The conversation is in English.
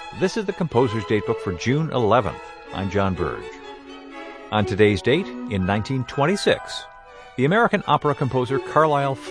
This is the Composer's Datebook for June 11th. I'm John Burge. On today's date, in 1926, the American opera composer Carlisle